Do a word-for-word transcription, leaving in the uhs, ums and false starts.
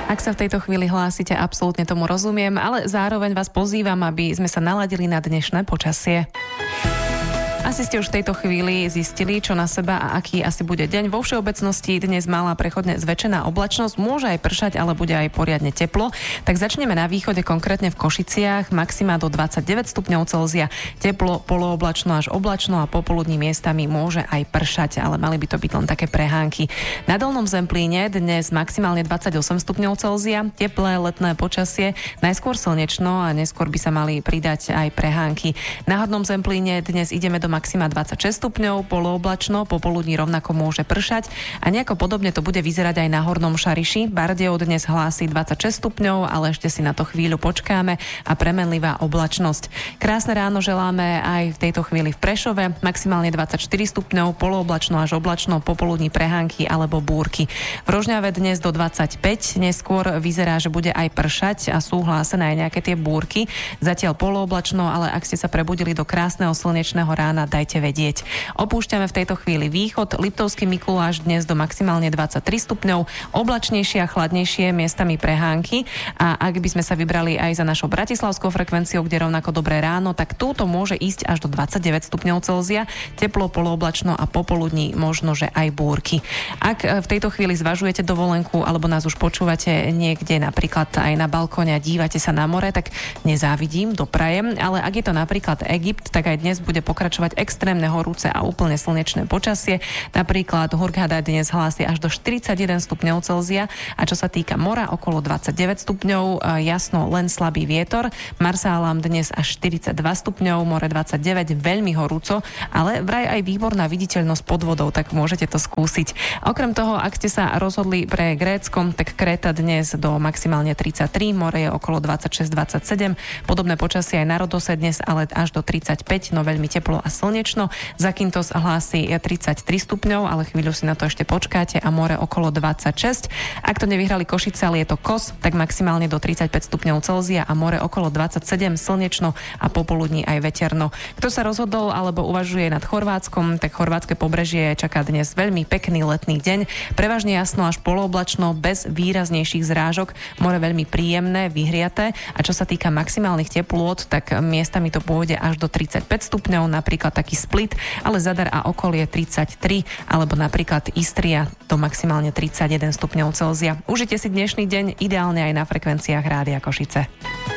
Ak sa v tejto chvíli hlásite, absolútne tomu rozumiem, ale zároveň vás pozývam, aby sme sa naladili na dnešné počasie. Asi ste už v tejto chvíli zistili, čo na seba a aký asi bude deň. Vo všeobecnosti dnes malá prechodne zväčšená oblačnosť, môže aj pršať, ale bude aj poriadne teplo. Tak začneme na východe, konkrétne v Košiciach, maxima do dvadsaťdeväť stupňov Celzia, teplo, polooblačno až oblačno a popoludní miestami môže aj pršať, ale mali by to byť len také prehánky. Na Dolnom Zemplíne dnes maximálne dvadsaťosem stupňov Celzia, teplé letné počasie, najskôr slnečno a neskôr by sa mali pridať aj prehánky. Na Hornom Zemplíne dnes ideme do maxima dvadsaťšesť stupňov, polooblačno, popoludní rovnako môže pršať a nejako podobne to bude vyzerať aj na Hornom Šariši. Bardejov dnes hlási dvadsaťšesť stupňov, ale ešte si na to chvíľu počkáme a premenlivá oblačnosť. Krásne ráno želáme aj v tejto chvíli v Prešove, maximálne dvadsaťštyri stupňov, polooblačno až oblačno, popoludní prehánky alebo búrky. V Rožňave dnes do dvadsaťpäť, neskôr vyzerá, že bude aj pršať a sú hlásené aj nejaké tie búrky. Zatiaľ polooblačno, ale ak ste sa prebudili do krásneho slnečného rána, dajte vedieť. Opúšťame v tejto chvíli východ. Liptovský Mikuláš dnes do maximálne dvadsaťtri stupňov, oblačnejšie a chladnejšie, miestami prehánky. A ak by sme sa vybrali aj za našou bratislavskou frekvenciou, kde rovnako dobré ráno, tak túto môže ísť až do dvadsaťdeväť stupňov Celzia, teplo, polooblačno a popoludní možno, že aj búrky. Ak v tejto chvíli zvažujete dovolenku alebo nás už počúvate niekde napríklad aj na balkóne a dívate sa na more, tak nezávidím, doprajem, ale ak je to napríklad Egypt, tak aj dnes bude pokračovať extrémne horúce a úplne slnečné počasie. Napríklad Hurghada dnes hlási až do štyridsaťjeden stupňov Celzia a čo sa týka mora, okolo dvadsaťdeväť stupňov, jasno, len slabý vietor. Marsálam dnes až štyridsaťdva stupňov, more dvadsaťdeväť, veľmi horúco, ale vraj aj výborná viditeľnosť pod vodou, tak môžete to skúsiť. Okrem toho, ak ste sa rozhodli pre Grécko, tak Kréta dnes do maximálne tridsaťtri, more je okolo dvadsaťšesť dvadsaťsedem, podobné počasie aj na Rodose dnes, ale až do tridsaťpäť, no veľmi teplo a slnečno. Zakynthos hlási tridsaťtri stupňov, ale chvíľu si na to ešte počkáte a more okolo dvadsaťšesť. Ak to nevyhrali Košice, ale je to Kos, tak maximálne do tridsaťpäť stupňov Celzia a more okolo dvadsaťsedem, slnečno a popoludní aj veterno. Kto sa rozhodol alebo uvažuje nad Chorvátskom, tak chorvátske pobrežie čaká dnes veľmi pekný letný deň. Prevažne jasno až polooblačno, bez výraznejších zrážok, more veľmi príjemné, vyhriaté a čo sa týka maximálnych teplôt, tak miestami to pôjde až do tridsaťpäť stupňov, napríklad taký Split, ale Zadar a okolie tridsaťtri, alebo napríklad Istria do maximálne tridsaťjeden stupňov Celzia. Užite si dnešný deň ideálne aj na frekvenciách Rádia Košice.